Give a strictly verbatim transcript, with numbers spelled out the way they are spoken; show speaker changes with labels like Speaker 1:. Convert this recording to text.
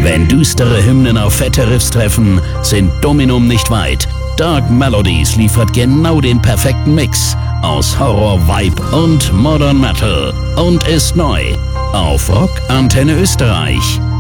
Speaker 1: Wenn düstere Hymnen auf fette Riffs treffen, sind Dominum nicht weit. Dark Melodies liefert genau den perfekten Mix aus Horror, Vibe und Modern Metal und ist neu auf Rock Antenne Österreich.